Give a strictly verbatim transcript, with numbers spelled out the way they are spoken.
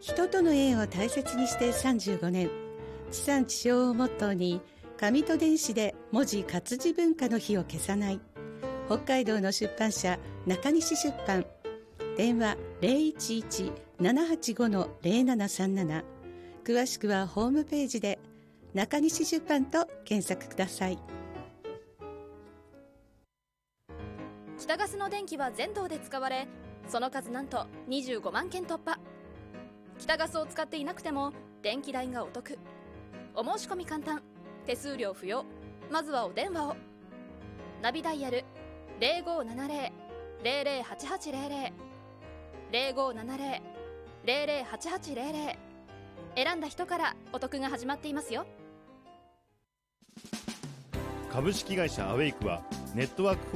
人との縁を大切にしてさんじゅうごねん、地産地消をモットーに紙と電子で文字活字文化の火を消さない北海道の出版社中西出版。電話 ゼロいちいち ななはちご ゼロななさんなな。詳しくはホームページで中西出版と検索ください。 北ガスの電気は全道で使われ、その数なんとにじゅうごまんけん突破。北ガスを使っていなくても電気代がお得。お申し込み簡単、手数料不要。まずはお電話を。ナビダイヤル ゼロごーななゼロ ゼロゼロはちはちゼロゼロ ゼロごーななゼロ ゼロゼロはちはちゼロゼロ。選んだ人からお得が始まっていますよ。 株式会社アウェイクはネットワーク